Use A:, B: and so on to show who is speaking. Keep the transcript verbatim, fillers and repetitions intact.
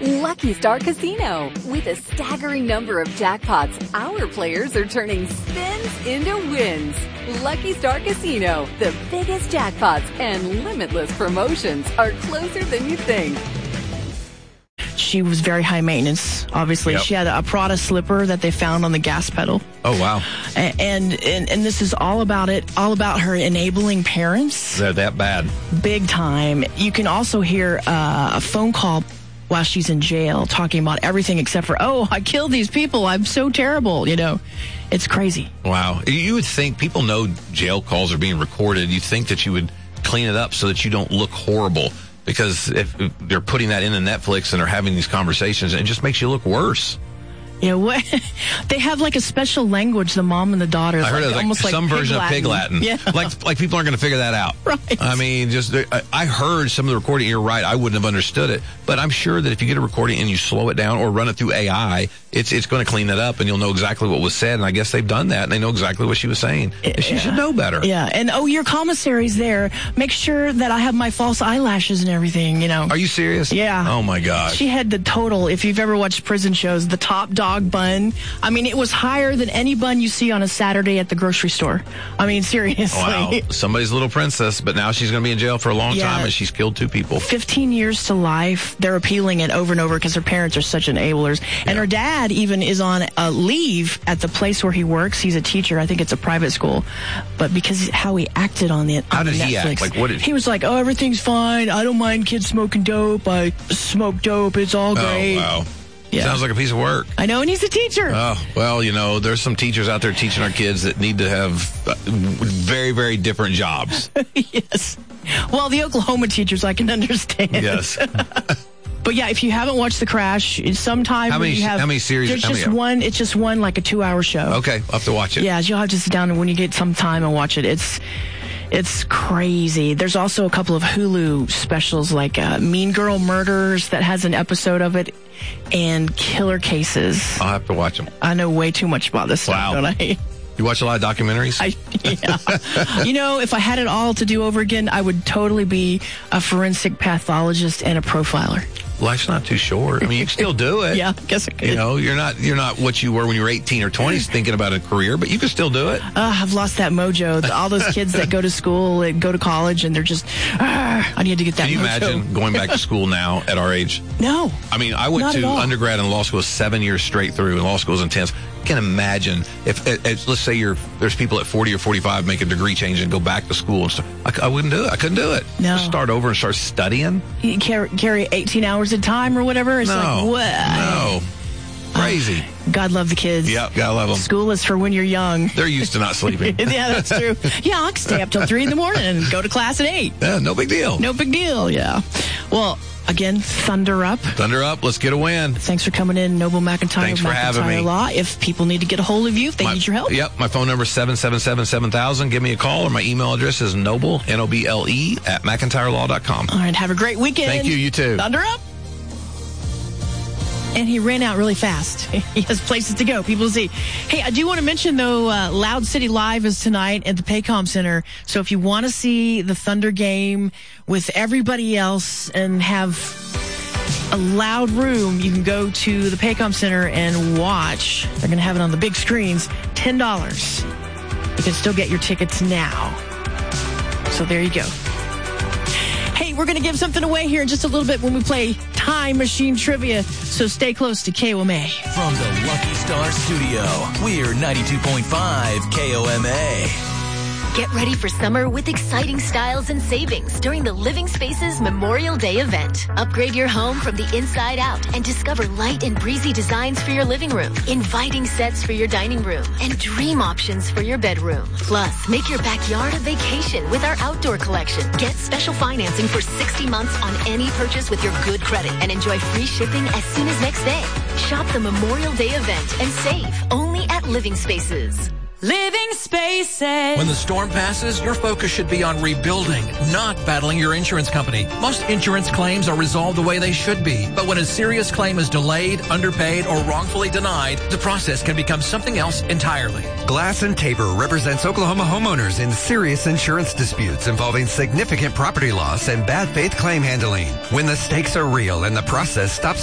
A: Lucky Star Casino. With a staggering number of jackpots, our players are turning spins into wins. Lucky Star Casino. The biggest jackpots and limitless promotions are closer than you think.
B: She was very high maintenance, obviously. Yep. She had a Prada slipper that they found on the gas pedal.
C: Oh, wow.
B: And, and, and, and this is all about it, all about her enabling parents.
C: They're that bad.
B: Big time. You can also hear uh, a phone call while she's in jail talking about everything except for, oh, I killed these people. I'm so terrible. You know, it's crazy.
C: Wow. You would think people know jail calls are being recorded. You'd think that you would clean it up so that you don't look horrible. Because if they're putting that into Netflix and they're having these conversations, it just makes you look worse.
B: Yeah, what? They have like a special language, the mom and the daughter.
C: I heard
B: like,
C: it was like
B: almost
C: some
B: like
C: version
B: Pig
C: of Pig Latin.
B: Yeah.
C: Like, like people aren't going to figure that out.
B: Right.
C: I mean, just I, I heard some of the recording. You're right. I wouldn't have understood it. But I'm sure that if you get a recording and you slow it down or run it through A I, it's it's going to clean it up and you'll know exactly what was said. And I guess they've done that and they know exactly what she was saying.
B: Yeah.
C: She should know better.
B: Yeah. And, oh, your commissary's there. Make sure that I have my false eyelashes and everything, you know.
C: Are you serious?
B: Yeah.
C: Oh, my gosh.
B: She had the total, if you've ever watched prison shows, the top dog bun. I mean, it was higher than any bun you see on a Saturday at the grocery store. I mean, seriously.
C: Wow. Somebody's little princess, but now she's going to be in jail for a long
B: yeah.
C: time and she's killed two people.
B: fifteen years to life. They're appealing it over and over because her parents are such enablers. And yeah. her dad even is on a leave at the place where he works. He's a teacher. I think it's a private school. But because how he acted on the
C: How
B: on
C: did
B: Netflix,
C: he act? Like, what did he?
B: He was like, oh, everything's fine. I don't mind kids smoking dope. I smoke dope. It's all great.
C: Oh, wow.
B: Yeah.
C: Sounds like a piece of work.
B: I know, and he's a teacher.
C: Oh, well, you know, there's some teachers out there teaching our kids that need to have very, very different jobs.
B: Yes. Well, the Oklahoma teachers, I can understand.
C: Yes.
B: But yeah, if you haven't watched The Crash, sometime
C: how many,
B: you have,
C: how many series?
B: There's
C: how
B: just
C: many
B: one. It's just one, like a two-hour show.
C: Okay, I'll have to watch it.
B: Yeah, you'll have to sit down and when you get some time and watch it. It's it's crazy. There's also a couple of Hulu specials like uh, Mean Girl Murders that has an episode of it, and Killer Cases.
C: I'll have to watch them.
B: I know way too much about this stuff,
C: wow.
B: don't I?
C: You watch a lot of documentaries?
B: I, yeah. You know, if I had it all to do over again, I would totally be a forensic pathologist and a profiler.
C: Life's not too short. I mean, you can still do it.
B: Yeah, I guess I could.
C: You know, you're not you're not what you were when you were eighteen or twenty thinking about a career, but you can still do it.
B: Uh, I've lost that mojo. The, all those kids that go to school and go to college and they're just, ah, I need to get that
C: mojo. Can you
B: mojo.
C: imagine going back to school now at our age?
B: No.
C: I mean, I went to undergrad and law school seven years straight through, and law school is intense. I can imagine if, if, let's say you're there's people at forty or forty-five make a degree change and go back to school and stuff. I, I wouldn't do it. I couldn't do it.
B: No.
C: Just start over and start studying.
B: You carry, carry eighteen hours at a time or whatever. It's
C: no.
B: like, what?
C: No. Crazy.
B: Uh, God love the kids.
C: Yep, gotta love them.
B: School is for when you're young.
C: They're used to not sleeping.
B: Yeah, that's true. Yeah, I can stay up till three in the morning and go to class at eight.
C: Yeah, no big deal.
B: No big deal, yeah. Well, again, Thunder Up.
C: Thunder Up. Let's get a win.
B: Thanks for coming in, Noble McIntyre.
C: Thanks for
B: McIntyre
C: having me.
B: Law. If people need to get a hold of you, if they
C: my,
B: need your help.
C: Yep. My phone number is seven seven seven, seven thousand. Give me a call, or my email address is noble, N O B L E, at McIntyre Law dot com.
B: All right. Have a great weekend.
C: Thank you. You too.
B: Thunder Up. And he ran out really fast. He has places to go. People see. Hey, I do want to mention, though, uh, Loud City Live is tonight at the Paycom Center. So if you want to see the Thunder game with everybody else and have a loud room, you can go to the Paycom Center and watch. They're going to have it on the big screens. ten dollars. You can still get your tickets now. So there you go. Hey, we're going to give something away here in just a little bit when we play Time Machine Trivia, so stay close to K O M A.
D: From the Lucky Star Studio, we're ninety-two point five K O M A.
E: Get ready for summer with exciting styles and savings during the Living Spaces Memorial Day event. Upgrade your home from the inside out and discover light and breezy designs for your living room, inviting sets for your dining room, and dream options for your bedroom. Plus, make your backyard a vacation with our outdoor collection. Get special financing for sixty months on any purchase with your good credit and enjoy free shipping as soon as next day. Shop the Memorial Day event and save only at Living Spaces.
F: Living Spaces.
G: When the storm passes, your focus should be on rebuilding, not battling your insurance company. Most insurance claims are resolved the way they should be, but when a serious claim is delayed, underpaid, or wrongfully denied, the process can become something else entirely.
H: Glass and Tabor represents Oklahoma homeowners in serious insurance disputes involving significant property loss and bad faith claim handling. When the stakes are real and the process stops